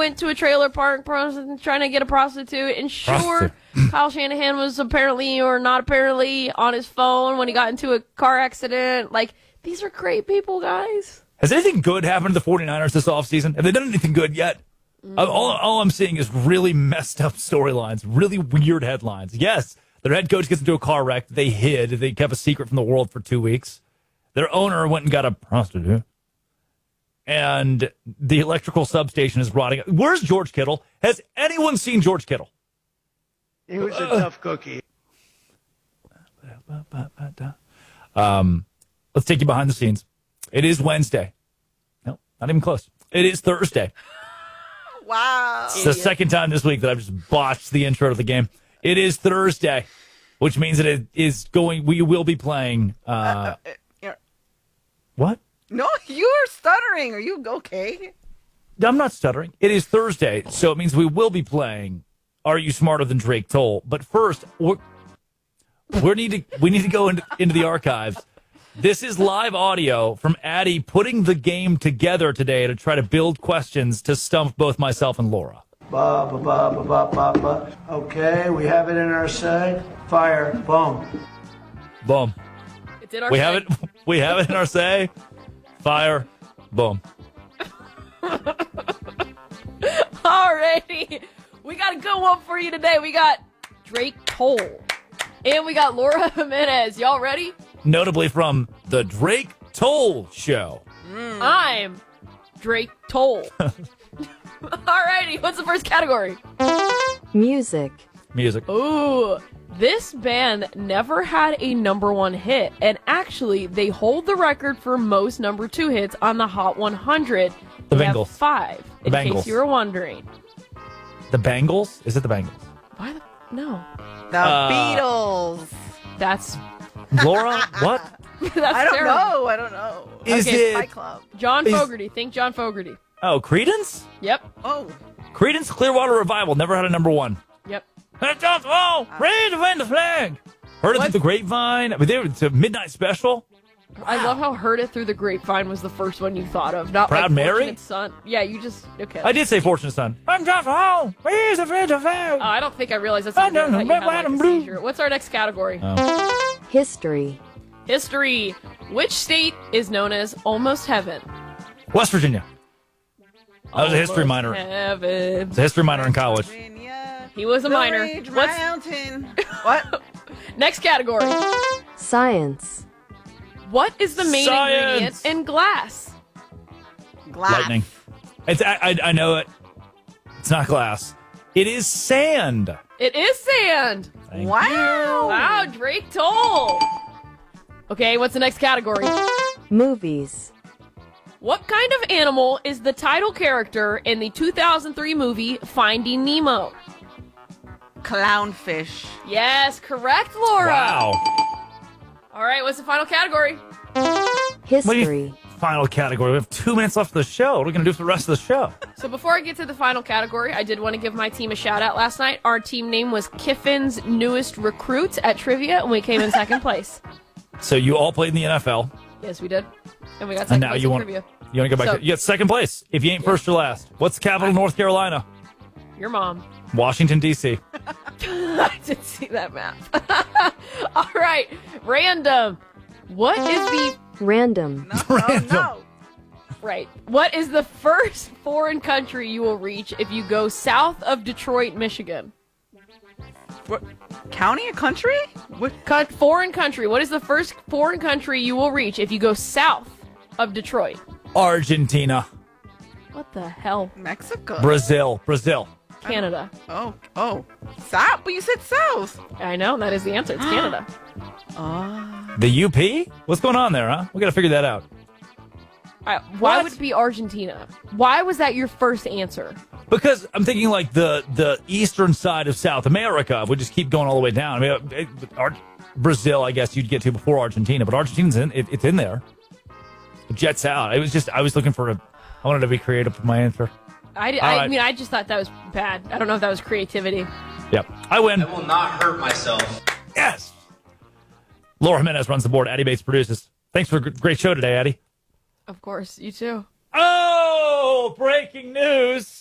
went to a trailer park trying to get a prostitute. And sure, Kyle Shanahan was apparently or not apparently on his phone when he got into a car accident. Like, these are great people, guys. Has anything good happened to the 49ers this offseason? Have they done anything good yet? All I'm seeing is really messed up storylines, really weird headlines. Yes, their head coach gets into a car wreck. They hid. They kept a secret from the world for 2 weeks. Their owner went and got a prostitute. And the electrical substation is rotting. Where's George Kittle? Has anyone seen George Kittle? He was a tough cookie. Let's take you behind the scenes. It is Wednesday. No, not even close. It is Thursday. Wow. It's the second time this week that I've just botched the intro to the game. It is Thursday, which means that it is going. We will be playing. What? No, you're stuttering. Are you okay? I'm not stuttering. It is Thursday, so it means we will be playing Are You Smarter Than Drake Toll? But first, we need to go into the archives. This is live audio from Addie putting the game together today to try to build questions to stump both myself and Laura. Okay, we have it in our say. Fire. Boom. Boom. It's in our We have it. We have it in our say. Fire. Boom. Alrighty. We got a good one for you today. We got Drake Toll. And we got Laura Jimenez. Y'all ready? Notably from the Drake Toll Show. I'm Drake Toll. Alrighty, what's the first category? Music. Music. Ooh, this band never had a #1 hit, and actually, they hold the record for most #2 hits on the Hot 100. The They have Bengals. 5, in The case Bengals. you were wondering. The Bengals? Is it the Bengals? Why the... No. The Beatles. That's... Laura, what? that's I don't terrible. know. I don't know. Is Okay, Fight it? Club. John Is- Fogerty. Think John Fogerty. Oh, Creedence? Yep. Oh. Creedence Clearwater Revival never had a #1. Yep. Oh, raise the win the flag. Heard it What? through the grapevine. I mean, it's a midnight special. I love how Heard It Through the Grapevine was the first one you thought of. Not Proud like Mary? Fortunate Son. Yeah, you just... Okay. I did say Fortunate Son. I'm just home. Raise the win the flag. I don't think I realized that's I something don't that know, you red, had, white, like, and a blue. seizure. What's our next category? History. History. Which state is known as Almost Heaven? West Virginia. I was a history minor. Heaven. It's a history minor in college. Virginia, He was a Blue minor. Ridge What's Mountain. What? next category? Science. What is the main ingredient Science. in glass? Glass. Lightning. It's I know it. It's not glass. It is sand. It is sand. Thank Wow. Wow, Drake Toll. Okay, what's the next category? Movies. What kind of animal is the title character in the 2003 movie Finding Nemo? Clownfish. Yes, correct, Laura. Wow. All right, what's the final category? History. Final category. We have 2 minutes left of the show. What are we going to do for the rest of the show? So before I get to the final category, I did want to give my team a shout out last night. Our team name was Kiffin's Newest Recruit at Trivia, and we came in second place. So you all played in the NFL, Yes, we did. And we got and second now place you in want Trivia. to go back. So- You get second place if you ain't first or last. What's the capital of North Carolina? Your mom. Washington, D.C. I did see that map. All right, random. What is the... Random. No. Right. What is the first foreign country you will reach if you go south of Detroit, Michigan? What? County? A country? What? Foreign country. What is the first foreign country you will reach if you go south of Detroit? Argentina. What the hell? Mexico. Brazil. Canada. Oh. South? But you said south. I know, that is the answer. It's Canada. The UP? What's going on there, huh? We got to figure that out. All right, why What? would it be Argentina? Why was that your first answer? Because I'm thinking like the eastern side of South America would just keep going all the way down. I mean, Brazil, I guess you'd get to before Argentina, but Argentina's it's in there. Jets out. I was looking for I wanted to be creative with my answer. I right. mean, I just thought that was bad. I don't know if that was creativity. Yep. I win. I will not hurt myself. Yes. Laura Jimenez runs the board. Addie Bates produces. Thanks for a great show today, Addie. Of course, you too. Oh, breaking news.